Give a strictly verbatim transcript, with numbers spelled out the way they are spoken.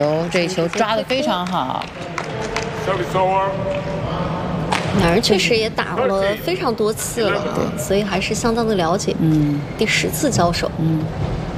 这一球抓得非常好。 两人确实也打了非常多次了，对，所以还是相当的了解。 嗯， 第十次交手。 嗯。